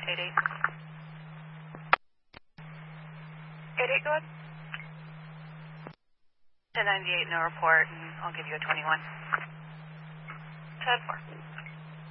88. 88, go ahead. 1098, no report, and I'll give you a 21. 10-4.